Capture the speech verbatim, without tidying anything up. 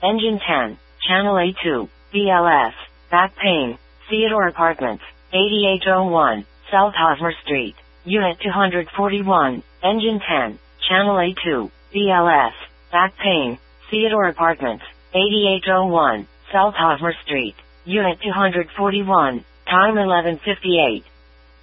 Engine ten, Channel A two, B L S, back pain, Theodore Apartments, eighty-eight oh one, South Hosmer Street, Unit two forty-one, Engine ten, Channel A two, B L S, back pain, Theodore Apartments, eighty-eight oh one, South Hosmer Street, Unit two forty-one, time eleven fifty-eight.